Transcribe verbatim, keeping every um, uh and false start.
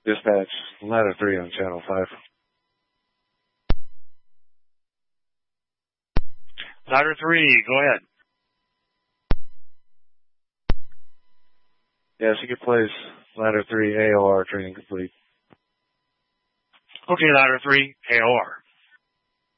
Dispatch, ladder three on channel five. Ladder three, go ahead. Yes, you can place ladder three A O R training complete. Okay, ladder three, A O R.